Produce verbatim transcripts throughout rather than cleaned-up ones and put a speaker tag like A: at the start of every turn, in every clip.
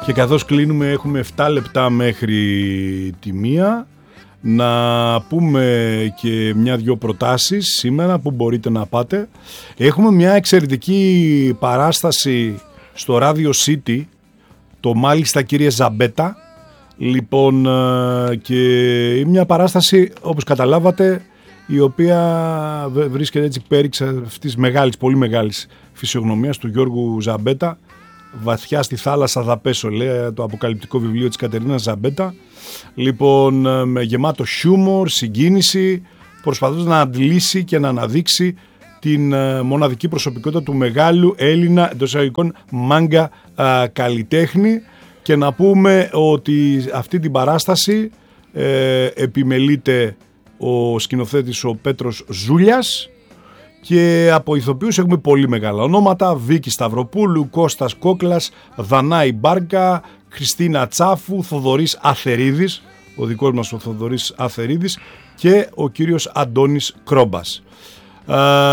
A: Και καθώς κλείνουμε, έχουμε επτά λεπτά μέχρι τη μία. Να πούμε και μια-δυο προτάσεις σήμερα που μπορείτε να πάτε. Έχουμε μια εξαιρετική παράσταση στο Radio City, το μάλιστα κύριε Ζαμπέτα. Λοιπόν, και μια παράσταση, όπως καταλάβατε, η οποία βρίσκεται έτσι πέριξ αυτής της μεγάλης, πολύ μεγάλης φυσιογνωμίας του Γιώργου Ζαμπέτα. Βαθιά στη θάλασσα θα πέσω, λέει το αποκαλυπτικό βιβλίο της Κατερίνας Ζαμπέτα. Λοιπόν, με γεμάτο χιούμορ, συγκίνηση, προσπαθώντας να αντλήσει και να αναδείξει την μοναδική προσωπικότητα του μεγάλου Έλληνα εντός εισαγωγικών μάγκα α, καλλιτέχνη. Και να πούμε ότι αυτή την παράσταση ε, επιμελείται ο σκηνοθέτης ο Πέτρος Ζούλιας, και από ηθοποιούς έχουμε πολύ μεγάλα ονόματα: Βίκη Σταυροπούλου, Κώστας Κόκλας, Δανάη Μπάρκα, Χριστίνα Τσάφου, Θοδωρής Αθερίδης, ο δικός μας ο Θοδωρής Αθερίδης, και ο κύριος Αντώνης Κρόμπας. Ε,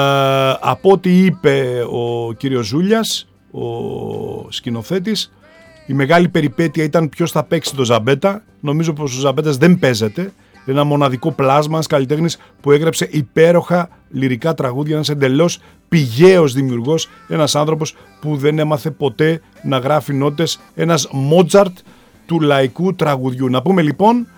A: από ό,τι είπε ο κύριος Ζούλιας, ο σκηνοθέτης, η μεγάλη περιπέτεια ήταν ποιος θα παίξει το Ζαμπέτα. Νομίζω πως ο Ζαμπέτας δεν παίζεται. Ένα μοναδικό πλάσμα, ένας καλλιτέχνης που έγραψε υπέροχα λυρικά τραγούδια, ένας εντελώς πηγαίος δημιουργός, ένας άνθρωπος που δεν έμαθε ποτέ να γράφει νότες, ένας Μότσαρτ του λαϊκού τραγουδιού. Να πούμε λοιπόν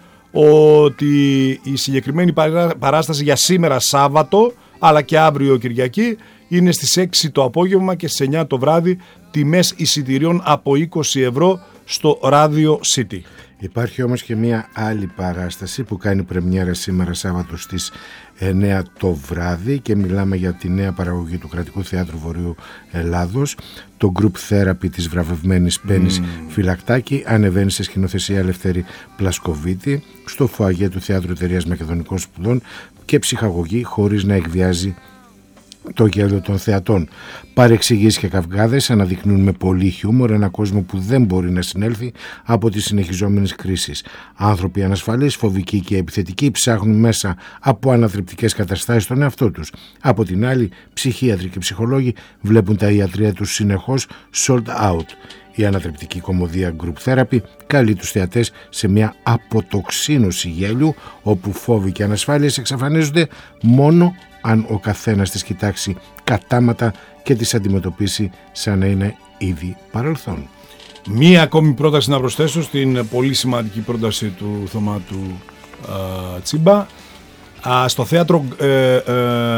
A: ότι η συγκεκριμένη παράσταση για σήμερα Σάββατο, αλλά και αύριο Κυριακή, είναι στις έξι το απόγευμα και στις εννιά το βράδυ, τιμές εισιτηρίων από είκοσι ευρώ στο Radio City.
B: Υπάρχει όμως και μια άλλη παράσταση που κάνει πρεμιέρα σήμερα Σάββατο στις εννιά το βράδυ, και μιλάμε για τη νέα παραγωγή του Κρατικού Θεάτρου Βορείου Ελλάδος. Το Group Therapy της βραβευμένης Πέννης mm. Φυλακτάκη ανεβαίνει σε σκηνοθεσία Ελευθέρη Πλασκοβίτη στο φοαγέ του Θεάτρου Εταιρείας Μακεδονικών Σπουδών και ψυχαγωγή χωρίς να εκβιάζει το γέλιο των θεατών. Παρεξηγήσεις και καυγάδες αναδεικνύουν με πολύ χιούμορ ένα κόσμο που δεν μπορεί να συνέλθει από τις συνεχιζόμενες κρίσεις. Άνθρωποι ανασφαλείς, φοβικοί και επιθετικοί ψάχνουν μέσα από ανατρεπτικές καταστάσεις τον εαυτό τους. Από την άλλη, ψυχίατροι και ψυχολόγοι βλέπουν τα ιατρία τους συνεχώς sold out. Η ανατρεπτική κομμωδία Group Therapy καλεί τους θεατές σε μια αποτοξίνωση γέλιου, όπου φόβοι και ανασφάλειες εξαφανίζονται μόνο αν ο καθένας τις κοιτάξει κατάματα και τις αντιμετωπίσει σαν να είναι ήδη παρελθόν.
A: Μία ακόμη πρόταση να προσθέσω στην πολύ σημαντική πρόταση του Θωμάτου uh, Τσίμπα. Uh, στο θέατρο ε, ε,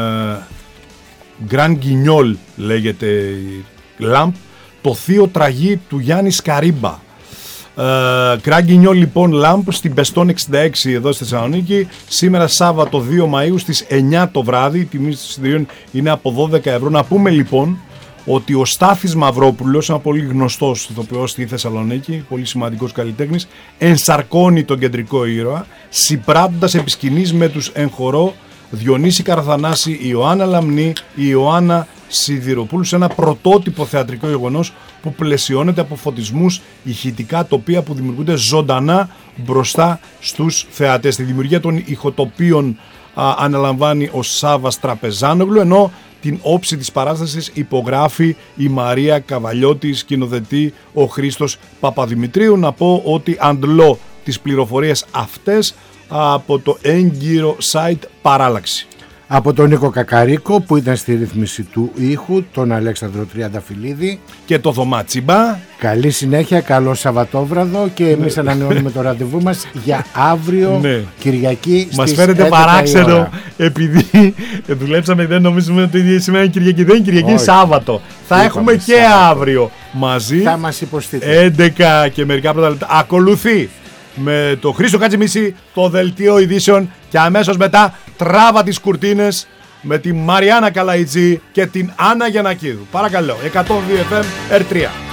A: Grand Guignol, λέγεται Λάμπ, το Θείο Τραγί του Γιάννη Σκαρίμπα. Grand Guignol λοιπόν Λάμπ στην Πεστών εξήντα έξι εδώ στη Θεσσαλονίκη, σήμερα Σάββατο δύο Μαΐου στις εννιά το βράδυ. Η τιμή των εισιτηρίων είναι από δώδεκα ευρώ. Να πούμε λοιπόν ότι ο Στάθης Μαυρόπουλος, ένα πολύ γνωστός ηθοποιός στη Θεσσαλονίκη, πολύ σημαντικός καλλιτέχνης, ενσαρκώνει τον κεντρικό ήρωα, συμπράττοντας επί σκηνής με τους εν-χορό Διονύση Καραθανάση, Ιωάννα Λαμνή, Ιωάννα Σιδηροπούλου, σε ένα πρωτότυπο θεατρικό γεγονός που πλαισιώνεται από φωτισμούς, ηχητικά τοπία που δημιουργούνται ζωντανά μπροστά στους θεατές. Τη δημιουργία των ηχοτοπίων α, αναλαμβάνει ο Σάββας Τραπεζάνογλου, ενώ την όψη της παράστασης υπογράφει η Μαρία Καβαλιώτη, σκηνοθετεί ο Χρήστος Παπαδημητρίου. Να πω ότι αντλώ τις πληροφορίες αυτές από το έγκυρο site Παράλλαξη.
B: Από τον Νίκο Κακαρίκο που ήταν στη ρύθμιση του ήχου, τον Αλέξανδρο Τριανταφυλλίδη
A: και το Θωμά Τσίμπα.
B: Καλή συνέχεια, καλό Σαββατόβραδο, και εμείς ανανεώνουμε το ραντεβού μας για αύριο ναι. Κυριακή στις
A: μας φαίνεται παράξενο επειδή δουλέψαμε, δεν νομίζουμε ότι σήμερα είναι Κυριακή, δεν είναι Κυριακή, είναι Σάββατο. Θα είπαμε έχουμε και Σάββατο. Αύριο μαζί.
B: Θα μας υποστείτε.
A: έντεκα και μερικά πρώτα λεπτά. Ακολουθεί με το Χρήστο Κατζημίση το δελτίο ειδήσεων και αμέσως μετά τράβα τις κουρτίνες με τη Μαριάννα Καλαϊτζή και την Άννα Γιαννακίδου. Παρακαλώ, εκατόν δύο εφ εμ ερ τρία.